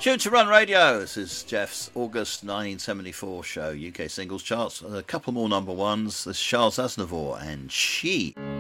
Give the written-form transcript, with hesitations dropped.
Tune to Run Radio. This is Jeff's August 1974 show, UK singles charts. A couple more number ones. This is Charles Aznavour and She.